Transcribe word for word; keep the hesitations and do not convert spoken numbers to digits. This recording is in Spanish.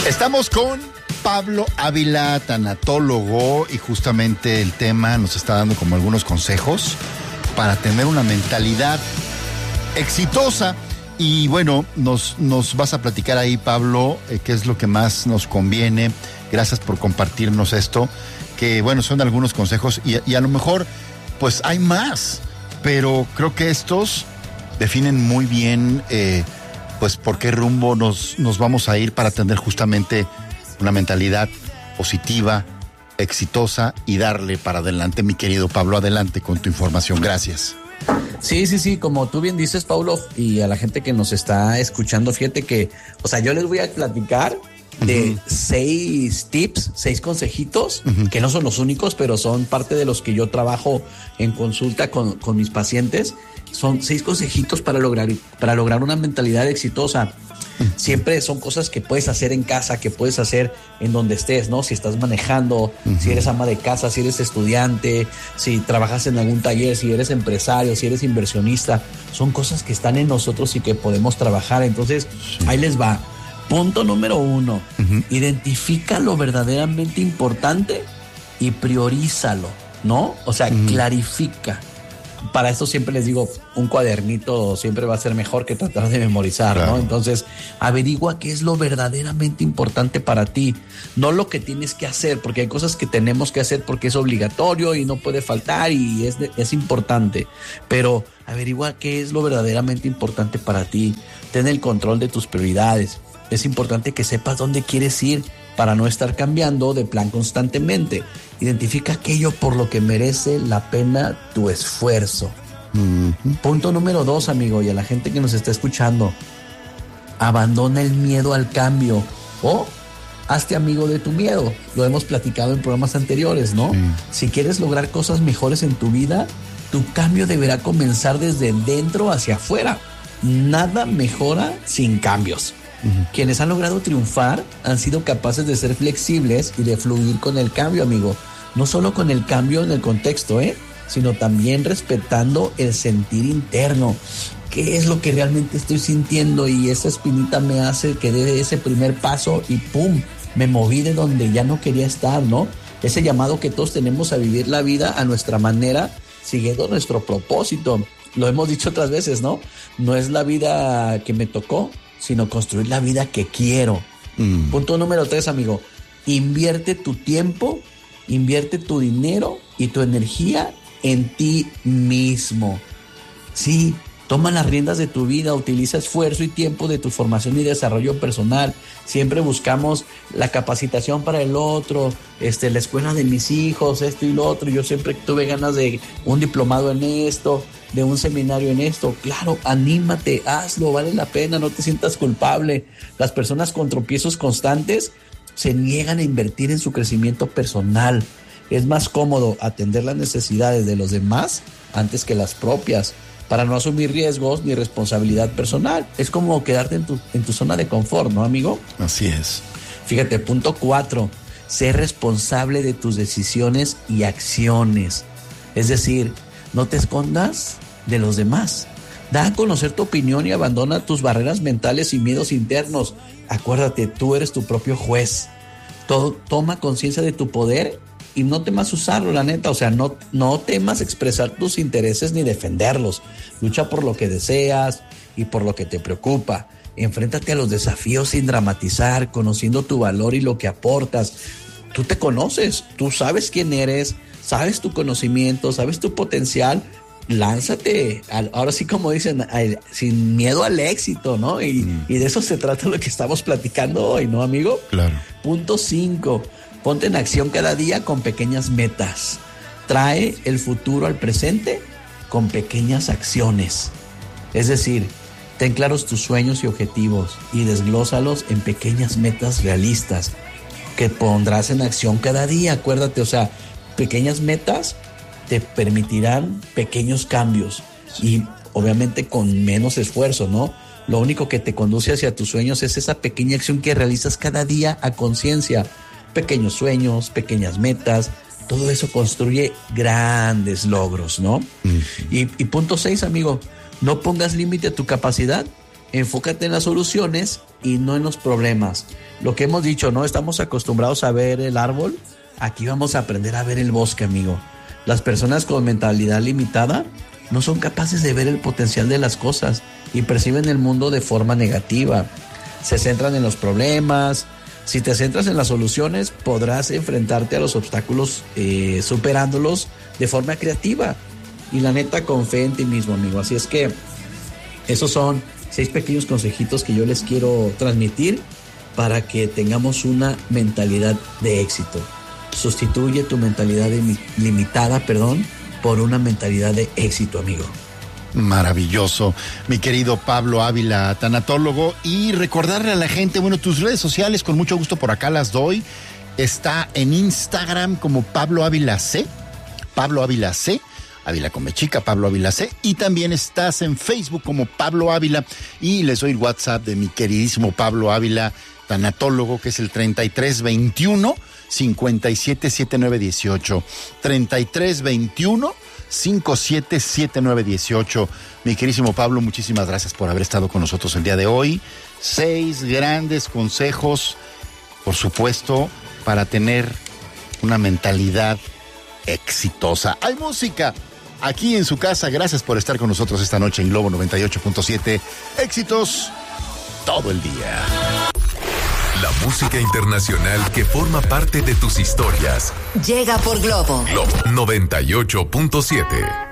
Estamos con Pablo Ávila, tanatólogo, y justamente el tema nos está dando como algunos consejos para tener una mentalidad exitosa. Y bueno, nos, nos vas a platicar ahí, Pablo, eh, qué es lo que más nos conviene. Gracias por compartirnos esto, que bueno, son algunos consejos y, y a lo mejor pues hay más, pero creo que estos definen muy bien eh, pues por qué rumbo nos, nos vamos a ir para tener justamente una mentalidad positiva, exitosa y darle para adelante. Mi querido Pablo, adelante con tu información. Gracias. Sí, sí, sí, como tú bien dices, Paulo, y a la gente que nos está escuchando, fíjate que, o sea, yo les voy a platicar de uh-huh. seis tips, seis consejitos, uh-huh. que no son los únicos, pero son parte de los que yo trabajo en consulta con, con mis pacientes. Son seis consejitos para lograr, para lograr una mentalidad exitosa. Siempre son cosas que puedes hacer en casa, que puedes hacer en donde estés, ¿no? Si estás manejando, uh-huh. si eres ama de casa, si eres estudiante, si trabajas en algún taller, si eres empresario, si eres inversionista, son cosas que están en nosotros y que podemos trabajar. Entonces, sí. ahí les va. Punto número uno, uh-huh. identifica lo verdaderamente importante y priorízalo, ¿no? O sea, uh-huh. clarifica. Para esto siempre les digo, un cuadernito siempre va a ser mejor que tratar de memorizar, claro. ¿no? Entonces, averigua qué es lo verdaderamente importante para ti, no lo que tienes que hacer, porque hay cosas que tenemos que hacer porque es obligatorio y no puede faltar y es, es importante, pero averigua qué es lo verdaderamente importante para ti, ten el control de tus prioridades. Es importante que sepas dónde quieres ir para no estar cambiando de plan constantemente. Identifica aquello por lo que merece la pena tu esfuerzo. Uh-huh. Punto número dos, amigo, y a la gente que nos está escuchando, abandona el miedo al cambio o hazte amigo de tu miedo. Lo hemos platicado en programas anteriores, ¿no? Sí. Si quieres lograr cosas mejores en tu vida, tu cambio deberá comenzar desde dentro hacia afuera. Nada mejora sin cambios. Uh-huh. Quienes han logrado triunfar han sido capaces de ser flexibles y de fluir con el cambio, amigo. No solo con el cambio en el contexto, ¿eh? sino también respetando el sentir interno. ¿Qué es lo que realmente estoy sintiendo? Y esa espinita me hace que dé ese primer paso y ¡pum! Me moví de donde ya no quería estar, ¿no? Ese llamado que todos tenemos a vivir la vida a nuestra manera, siguiendo nuestro propósito. Lo hemos dicho otras veces, ¿no? No es la vida que me tocó, sino construir la vida que quiero. Mm. Punto número tres, amigo. Invierte tu tiempo, invierte tu dinero y tu energía en ti mismo. Sí, toma las riendas de tu vida, utiliza esfuerzo y tiempo de tu formación y desarrollo personal. Siempre buscamos la capacitación para el otro, este, la escuela de mis hijos, esto y lo otro. Yo siempre tuve ganas de un diplomado en esto, de un seminario en esto. Claro, anímate, hazlo, vale la pena, no te sientas culpable. Las personas con tropiezos constantes se niegan a invertir en su crecimiento personal. Es más cómodo atender las necesidades de los demás antes que las propias, para no asumir riesgos ni responsabilidad personal. Es como quedarte en tu, en tu zona de confort, ¿no, amigo? Así es. Fíjate, punto cuatro, sé responsable de tus decisiones y acciones. Es decir, no te escondas de los demás. Da a conocer tu opinión y abandona tus barreras mentales y miedos internos. Acuérdate, tú eres tu propio juez. Todo, toma conciencia de tu poder y no temas usarlo, la neta. O sea, no, no temas expresar tus intereses ni defenderlos. Lucha por lo que deseas y por lo que te preocupa. Enfréntate a los desafíos sin dramatizar, conociendo tu valor y lo que aportas. Tú te conoces, tú sabes quién eres, sabes tu conocimiento, sabes tu potencial. Lánzate, al, ahora sí como dicen, al, sin miedo al éxito, ¿no? Y, mm. y de eso se trata lo que estamos platicando hoy, ¿no, amigo? Claro. Punto cinco, ponte en acción cada día con pequeñas metas. Trae el futuro al presente con pequeñas acciones. Es decir, ten claros tus sueños y objetivos y desglósalos en pequeñas metas realistas que pondrás en acción cada día. Acuérdate, o sea, pequeñas metas te permitirán pequeños cambios y obviamente con menos esfuerzo, ¿no? Lo único que te conduce hacia tus sueños es esa pequeña acción que realizas cada día a conciencia. Pequeños sueños, pequeñas metas, todo eso construye grandes logros, ¿no? Uh-huh. Y, y punto seis, amigo, no pongas límite a tu capacidad, enfócate en las soluciones y no en los problemas. lo que hemos dicho, ¿no? Estamos acostumbrados a ver el árbol, aquí vamos a aprender a ver el bosque, amigo. Las personas con mentalidad limitada no son capaces de ver el potencial de las cosas y perciben el mundo de forma negativa. Se centran en los problemas. Si te centras en las soluciones, podrás enfrentarte a los obstáculos eh, superándolos de forma creativa. Y la neta, con fe en ti mismo, amigo. Así es que esos son seis pequeños consejitos que yo les quiero transmitir para que tengamos una mentalidad de éxito. Sustituye tu mentalidad de, limitada, perdón, por una mentalidad de éxito, amigo. Maravilloso, mi querido Pablo Ávila, tanatólogo. Y recordarle a la gente, bueno, tus redes sociales, con mucho gusto por acá las doy. Está en Instagram como Pablo Ávila C, Pablo Ávila C, Ávila con B chica, Pablo Ávila C, y también estás en Facebook como Pablo Ávila, y les doy el WhatsApp de mi queridísimo Pablo Ávila, tanatólogo, que es el treinta y tres veintiuno, cincuenta y siete setenta y nueve dieciocho, treinta y tres veintiuno, cincuenta y siete setenta y nueve dieciocho. Mi queridísimo Pablo, muchísimas gracias por haber estado con nosotros el día de hoy. Seis grandes consejos, por supuesto, para tener una mentalidad exitosa. Hay música aquí en su casa. Gracias por estar con nosotros esta noche en Globo noventa y ocho punto siete. Éxitos todo el día. La música internacional que forma parte de tus historias. Llega por Globo. Globo noventa y ocho punto siete.